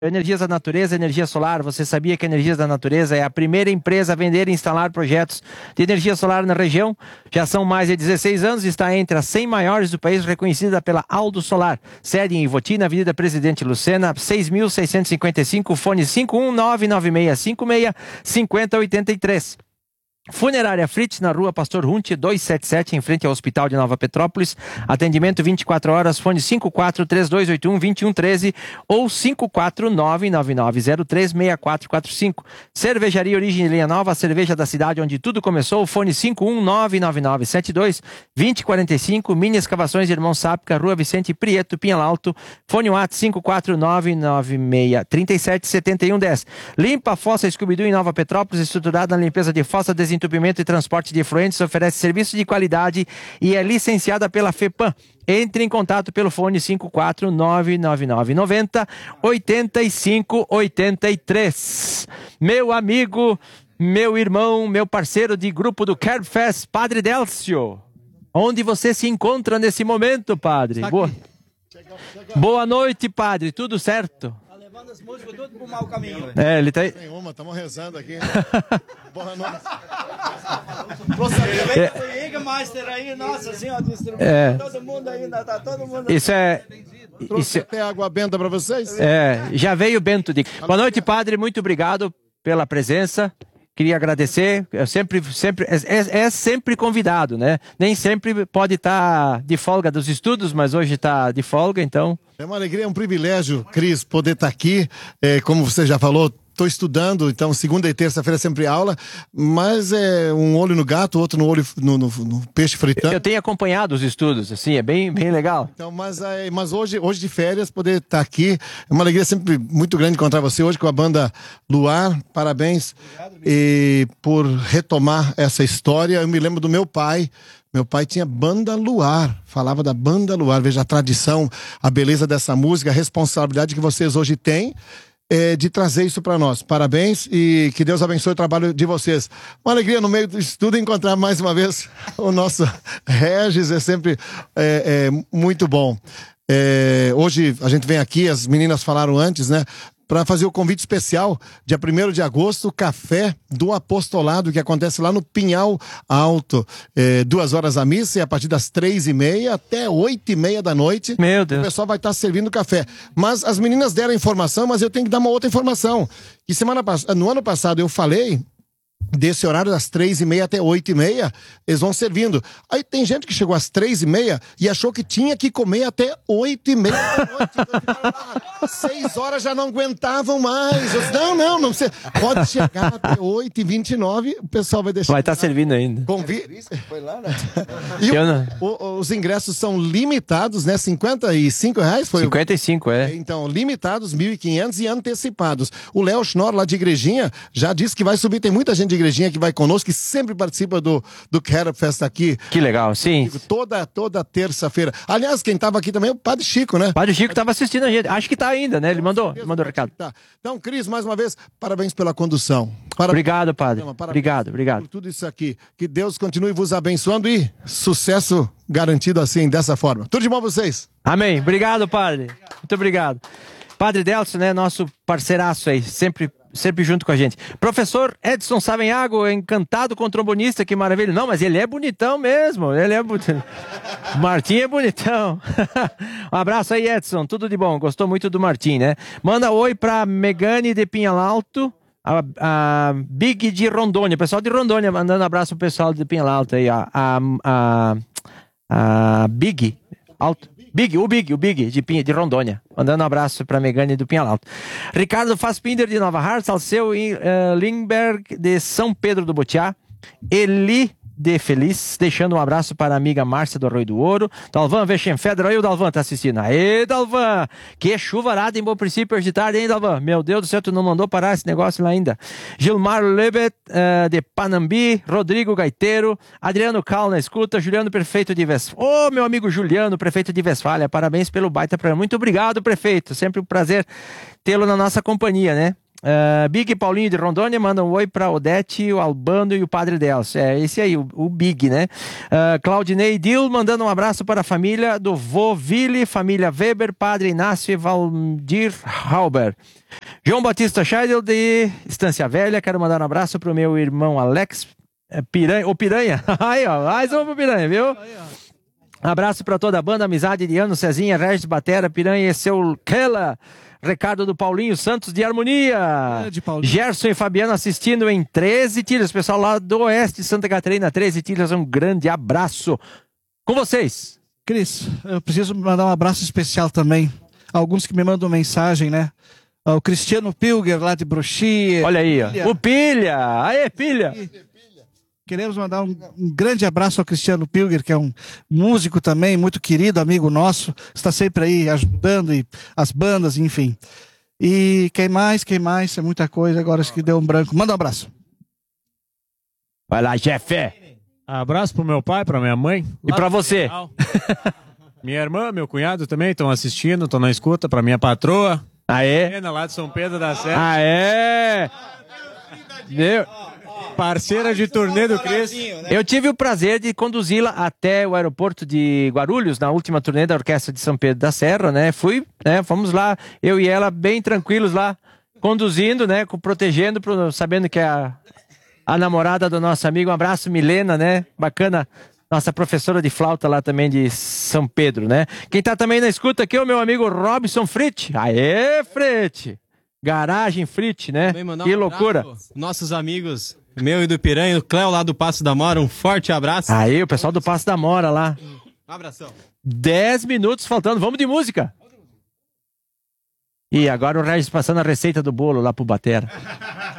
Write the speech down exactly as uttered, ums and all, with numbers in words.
Energias da Natureza, energia solar. Você sabia que a Energias da Natureza é a primeira empresa a vender e instalar projetos de energia solar na região? Já são mais de dezesseis anos e está entre as cem maiores do país, reconhecida pela Aldo Solar. Sede em Ivoti, na Avenida Presidente Lucena, seis mil seiscentos e cinquenta e cinco, fone cinco um nove nove seis cinco seis cinco zero oito três. Funerária Fritz, na rua Pastor Runte, duzentos e setenta e sete, em frente ao Hospital de Nova Petrópolis. Atendimento vinte e quatro horas, fone cinco quatro três dois oito um dois um um três ou cinco quatro nove nove nove zero três seis quatro quatro cinco. Cervejaria Origem de Linha Nova, a cerveja da cidade onde tudo começou. Fone cinco um nove nove nove sete dois dois zero quatro cinco. Mini Escavações Irmão Sápica, rua Vicente Prieto, Pinhal Alto. Fone WhatsApp cinco quatro nove nove seis três sete sete um um zero. Limpa a Fossa Scooby-Doo em Nova Petrópolis, estruturada na limpeza de fossa, desentupimento e transporte de efluentes, oferece serviço de qualidade e é licenciada pela FEPAM. Entre em contato pelo fone cinco quatro nove nove nove nove zero oito cinco oito três. Meu amigo, meu irmão, meu parceiro de grupo do CareFest, Padre Délcio. Onde você se encontra nesse momento, Padre? Boa... Boa noite, Padre. Tudo certo? Levando as músicas tudo pro mau caminho. É, ele tá aí. Tem uma, estamos rezando aqui. Boa noite. É. Jägermeister aí, nossa senhora, distribuindo É. todo mundo aí, tá todo mundo. Isso é... Trouxe Isso... até água benta para vocês? É, já veio o Bento de... Boa noite, Padre. Muito obrigado pela presença. Queria agradecer. Eu sempre, sempre, é, é sempre convidado, né? Nem sempre pode estar de folga dos estudos, mas hoje está de folga, então... É uma alegria, é um privilégio, Cris, poder estar aqui. É, como você já falou, estou estudando, então segunda e terça-feira é sempre aula, mas é um olho no gato, outro no olho no, no, no peixe fritando. Eu tenho acompanhado os estudos, assim, é bem, bem legal. Então, mas, é, mas hoje, hoje de férias, poder estar aqui, é uma alegria sempre muito grande encontrar você hoje com a banda Luar. Parabéns. Obrigado, e por retomar essa história. Eu me lembro do meu pai. Meu pai tinha Banda Luar, falava da Banda Luar. Veja a tradição, a beleza dessa música, a responsabilidade que vocês hoje têm é, de trazer isso para nós. Parabéns e que Deus abençoe o trabalho de vocês. Uma alegria no meio disso tudo encontrar mais uma vez o nosso Regis, é sempre é, é, muito bom. É, hoje a gente vem aqui, as meninas falaram antes, né? Para fazer o convite especial, dia primeiro de agosto, Café do Apostolado, que acontece lá no Pinhal Alto. É, duas horas a missa e a partir das três e meia até oito e meia da noite. Meu Deus. O pessoal vai estar servindo café. Mas as meninas deram informação, mas eu tenho que dar uma outra informação. Que semana no ano passado eu falei desse horário das três e meia até oito e meia, eles vão servindo. Aí tem gente que chegou às três e meia e achou que tinha que comer até oito e meia da noite. Então, seis horas já não aguentavam mais. Eu disse, não, não, não precisa. Pode chegar até oito e vinte e nove, o pessoal vai deixar. Vai estar servindo ainda. Convi... Foi lá, né? E Eu o, não... o, os ingressos são limitados, né? cinquenta e cinco reais foi? cinquenta e cinco, é. Então, limitados, mil e quinhentos e antecipados. O Léo Schnorr, lá de Igrejinha, já disse que vai subir. Tem muita gente de Igrejinha que vai conosco, que sempre participa do, do CareFest aqui. Que legal, sim. Toda, toda terça-feira. Aliás, quem estava aqui também é o Padre Chico, né? O Padre Chico estava assistindo a gente. Acho que está ainda, né? Ele mandou, ele mandou o recado. Tá. Então, Cris, mais uma vez, parabéns pela condução. Parabéns. Obrigado, Padre. Parabéns Obrigado, obrigado. por tudo isso aqui. Que Deus continue vos abençoando e sucesso garantido assim, dessa forma. Tudo de bom pra vocês. Amém. Obrigado, Padre. Muito obrigado. Padre Délcio, né? Nosso parceiraço aí, sempre, sempre junto com a gente. Professor Edson Savenhago, encantado com o trombonista, que maravilha. Não, mas ele é bonitão mesmo. Ele é bonitão. Martim é bonitão. Um abraço aí, Edson. Tudo de bom. Gostou muito do Martim, né? Manda oi pra Megane de Pinhal Alto. A, a Big de Rondônia, pessoal de Rondônia, mandando abraço pro pessoal de Pinhal Alto aí, a, a, a, a Big Alto, Big, o Big, o Big de, Pinha, de Rondônia, mandando um abraço pra Megane do Pinhal Alto. Ricardo Fassbinder de Nova Hartz, Alceu uh, Lindberg de São Pedro do Butiá, Eli de Feliz, deixando um abraço para a amiga Márcia do Arroio do Ouro. Dalvan Weschenfeder, aí o Dalvan tá assistindo. Aê, Dalvan! Que chuvarada em Bom Princípio hoje de tarde, hein, Dalvan? Meu Deus do céu, tu não mandou parar esse negócio lá ainda. Gilmar Lebet, uh, de Panambi, Rodrigo Gaiteiro, Adriano Cal na escuta, Juliano Prefeito de Westfália. Ô, oh, meu amigo Juliano, Prefeito de Westfália, parabéns pelo baita programa. Muito obrigado, Prefeito, sempre um prazer tê-lo na nossa companhia, né? Uh, Big Paulinho de Rondônia manda um oi para Odete, o Albano e o Padre Delcio. É esse aí, o, o Big, né? Uh, Claudinei Dil mandando um abraço para a família do vô Vili, família Weber, Padre Inácio e Valdir Halber. João Batista Scheidel de Estância Velha, quero mandar um abraço para o meu irmão Alex Piranha, o Piranha. Aí, ó, mais um pro Piranha, viu? Abraço para toda a banda, amizade de Ano, Cezinha, Regis Batera, Piranha e seu Kela. Recado do Paulinho Santos de Harmonia. É, Gerson e Fabiano assistindo em treze Tilhas. Pessoal lá do oeste de Santa Catarina, treze Tilhas, um grande abraço. Com vocês. Cris, eu preciso mandar um abraço especial também. Alguns que me mandam mensagem, né? O Cristiano Pilger, lá de Broxia. Olha aí, ó. O Pilha. Aê, Pilha. Queremos mandar um, um grande abraço ao Cristiano Pilger, que é um músico também, muito querido, amigo nosso, está sempre aí ajudando e as bandas, enfim. E quem mais, quem mais, é muita coisa, agora acho que deu um branco. Manda um abraço. Vai lá, Jefe. Abraço pro meu pai, pra minha mãe. E pra você. Minha irmã, meu cunhado também estão assistindo, estão na escuta, pra minha patroa. Aê. Lá de São Pedro da Serra. Aê. Meu... Parceira de turnê do Cris. Eu tive o prazer de conduzi-la até o aeroporto de Guarulhos, na última turnê da Orquestra de São Pedro da Serra, né? Fui, né? Fomos lá, eu e ela bem tranquilos lá, conduzindo, né? Protegendo, sabendo que é a, a namorada do nosso amigo. Um abraço, Milena, né? Bacana. Nossa professora de flauta lá também de São Pedro, né? Quem tá também na escuta aqui é o meu amigo Robson Frit. Aê, Frit! Garagem Frit, né? Que loucura. Nossos amigos, meu e do Piranha, o Cléo lá do Passo da Mora, um forte abraço. Aí, o pessoal do Passo da Mora lá. Um abração. Dez minutos faltando, vamos de música. E agora o Regis passando a receita do bolo lá pro Batera.